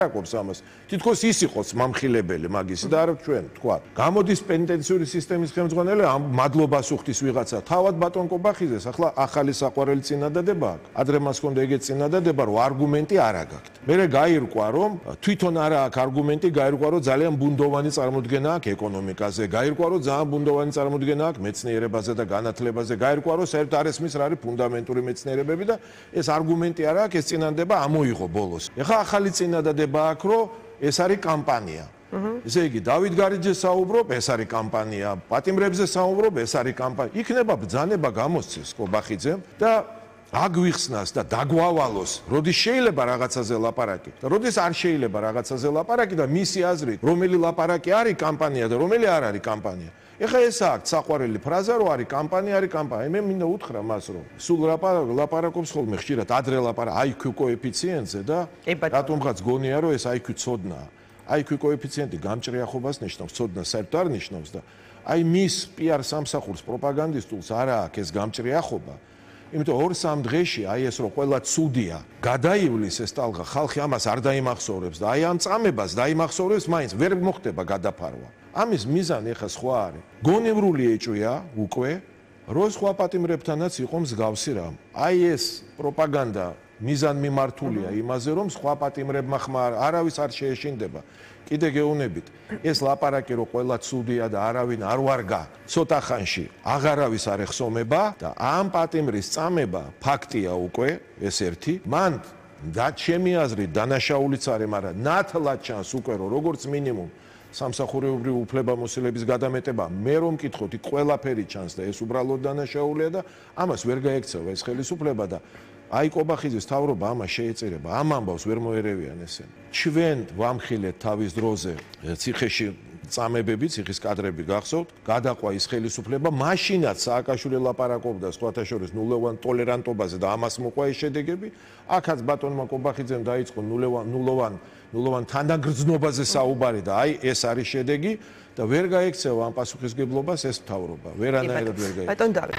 აკობს ამას. თითქოს ის იყოს მამხილებელი მაგისი და არა ჩვენ თქვა. გამოდის პენიტენციური სისტემის ხელმძღვანელი ამ მადლობას უხდის ვიღაცა. თავად ბატონ კობახიძეს ახლა ახალი საყვარელი წინადადება აქვს. ადრე მას ჰქონდა ეგეთ წინადადება, რომ არგუმენტი არ აგაქვთ. მერე გაირკვა, რომ თვითონ არა აქვს არგუმენტი, გაირკვა, რომ ძალიან ბუნდოვანი წარმოდგენა აქვს ეკონომიკაზე, გაირკვა, რომ ძალიან ბუნდოვანი წარმოდგენა აქვს მეცნიერებაზე და განათლებაზე, გაირკვა, რომ საერთოდ არ ესმის რა არის ფუნდამენტური მეცნიერებები და ეს არგუმენტი არა აქვს, ეს წინადადება ამოიღო ბოლოს. ეხლა ახალი წინადადება აქ რომ ეს არის კამპანია. ესე იგი დავით გარიძე საუბრობ, ეს არის კამპანია, პატიმრებზე საუბრობ, ეს არის კამპანია. იქნება ბრძანება გამოსცეს კობახიძემ და აგვიხსნას და დაგვავალოს, როდის შეიძლება რაღაცაზე ლაპარაკი და როდის არ შეიძლება რაღაცაზე ლაპარაკი და მისი აზრით, რომელი ლაპარაკი არის კამპანია და რომელი არ არის კამპანია. ეხლა ეს აქვს საყვარელი ფრაზა, რომ არის კამპანია, არის კამპანია. მე მინდა უთხრა მას, რომ სულ ლაპარაკობს ხოლმე ხშირად ადრე IQ კოეფიციენტზე და რატომღაც გონია, რომ ეს IQ ცოდნაა. IQ კოეფიციენტი გამჭრიახობას ნიშნავს, ცოდნა საერთოდ არ ნიშნავს და აი მის PR სამსახურს პროპაგანდისტულს არა აქვს ეს გამჭრიახობა. იმიტომ 2-3 დღეში აი ეს რომ ყველა ცუდია, გადაივლის ეს ტალღა, ხალხი ამას არ დაიმახსოვრებს და აი ამ წამებას დაიმახსოვრებს, მაინც ვერ მოხდება გადაფარვა. ამის მიზანი ახლა სხვა არის. გონივრული ეჭვია უკვე, რომ სხვა პატიმრებთანაც იყო მსგავსი რამ. აი ეს პროპაგანდა მიზანმიმართულია იმაზე, რომ სხვა პატიმრებმა ხმა არავის არ შეეშინდება. კიდე გეუბნებით, ეს ლაპარაკი რომ ყველა ცუდია და არავინ არ ვარგა, ცოტა ხანში აღარავის არ ეხსომება და ამ პატიმრის წამება ფაქტია უკვე, ეს ერთი. მან და ჩემი აზრით დანაშაულიც არის, მაგრამ ნათლად ჩანს უკვე რომ როგორც მინიმუმ სამსახურეობრივი უფლებამოსილების გადამეტება, მე რომ მკითხოთ, იქ ყველაფერი ჩანს და ეს უბრალოდ დანაშაულია და ამას ვერ გაექცევა ეს ხელისუფლება და აი კობახიძის თავრობა ამას შეეწირება, ამ ამბავს ვერ მოერევიან ესენი. ჩვენ ვამხილეთ თავის დროზე ციხეში წამებები, ციხის კადრები გახსოვთ, გადაყვა ის ხელისუფლება, მაშინაც სააკაშვილი ლაპარაკობდა სხვათა შორის ნულოვან ტოლერანტობაზე და ამას მოყვა ეს შედეგები. აქაც ბატონმა კობახიძემ დაიწყო ნულოვან თანდაგრძნობაზე საუბარი და აი ეს არის შედეგი და ვერ გაექცევა ამ პასუხისგებლობას ეს მთავრობა. ვერანაირად ვერ გაექცევა. ბატონ დავით.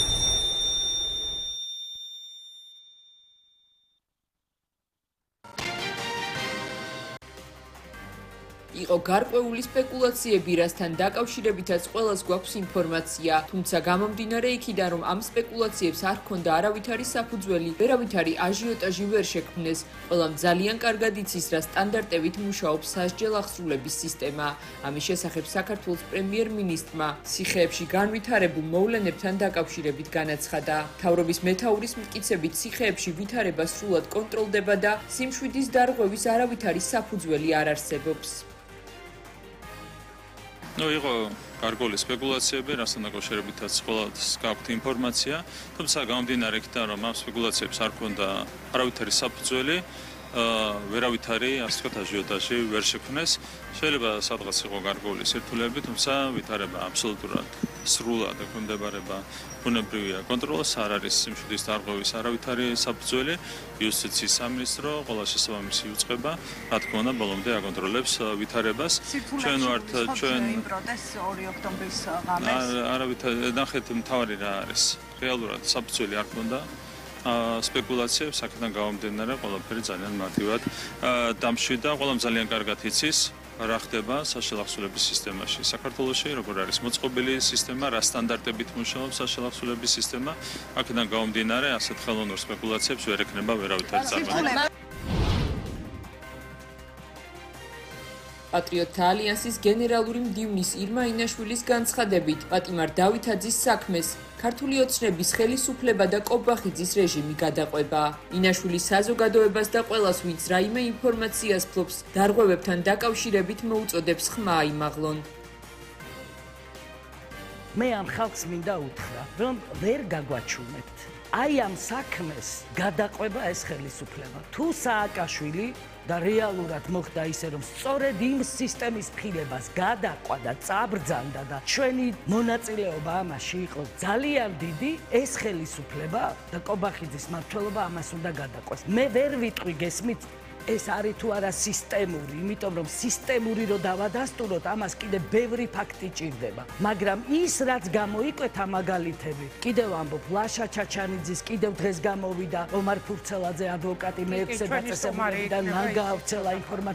იყო გარკვეული სპეკულაციები, რასთან დაკავშირებითაც ყველას გვაქვს ინფორმაცია, თუმცა გამომდინარე იქიდან, რომ ამ სპეკულაციებს არ ჰქონდა არავითარი საფუძველი, ვერავითარი აჟიოტაჟი ვერ შექმნეს, ყველამ ძალიან კარგად იცის, რა სტანდარტებით მუშაობს სასჯელ აღსრულების სისტემა. ამის შესახებ საქართველოს პრემიერ-მინისტრმა ციხეებში განვითარებულ მოვლენებთან დაკავშირებით განაცხადა. მთავრობის მეთაურის მტკიცებით ციხეებში ვითარება სრულად კონტროლდება და სიმშვიდის დარღვევის არავითარი საფუძველი არ არსებობს. იყო გარკვეული სპეკულაციები, რასთან დაკავშირებითაც ყველას გაქვთ ინფორმაცია, თუმცა გამომდინარე იქიდან, რომ ამ სპეკულაციებს არ ჰქონდა არავითარი საფუძველი, ვერავითარი ასე ვთქვათ აჟიოტაჟი ვერ შექმნეს. შეიძლება სადღაც იყო გარკვეული სირთულეები, თუმცა ვითარება აბსოლუტურად სრულად ექვემდებარება ბუნებრივია კონტროლს, არ არის სიმშვიდის დარღვევის არავითარი საფუძველი. იუსტიციის სამინისტრო ყველა შესაბამისი უწყება, რა თქმა უნდა, ბოლომდე აკონტროლებს ვითარებას. ჩვენ ვართ ჩვენ პროტესტს 2 ოქტომბრის ღამეს. არავითარი ნახეთ მთავარი რა არის. რეალურად საფუძველი არ ჰქონდა. სპეკულაციებს აქედან გამომდინარე ყველაფერი ძალიან მარტივად დამშვიდა, ყველამ ძალიან კარგად იცის რა ხდება სასჯელ აღსრულების სისტემაში საქართველოში, როგორ არის მოწყობილი სისტემა, რა სტანდარტებით მუშაობს სასჯელ აღსრულების სისტემა, აქედან გამომდინარე ასეთ ხელოვნურ სპეკულაციებს ვერ ექნება ვერავითარი წარმოება. პატრიოტთა ალიანსის გენერალური მდივნის ირმა ინაშვილის განცხადებით, პატიმარ დავითაძის საქმეს ქართული ოცნების ხელისუფლება და კობახიძის რეჟიმი გადაყვება. ინაშვილი საზოგადოებას და ყველას, ვინც რაიმე ინფორმაციას ფლობს, დარღვევებთან დაკავშირებით მოუწოდებს ხმა აიმაღლონ. მე ამ ხალხს მინდა უთხრა, რომ ვერ გაგვაჩვენებთ. აი ამ საქმეს გადაყვება ეს ხელისუფლება. თუ სააკაშვილი და რეალურად მოხდა ისე, რომ სწორედ იმ სისტემის ფხილებას გადაყვა და წაბრძანდა და ჩვენი მონაწილეობა ამაში იყო ძალიან დიდი, ეს ხელისუფლება და კობახიძის მმართველობა ამას უნდა გადაყვეს. მე ვერ ვიტყვი გესმით, ეს არის თუ არა სისტემური, იმიტომ რომ სისტემური რო დავადასტუროთ, ამას კიდე ბევრი ფაქტი ჭირდება. მაგრამ ის რაც გამოიკვეთა მაგალითები, კიდევ ამბობ ლაშა ჩაჩანიძის, კიდევ დღეს გამოვიდა ომარ ფურცელაძე ადვოკატი, მე 6 დაწესებულებიდან ნაგავცელა ინფორმაცია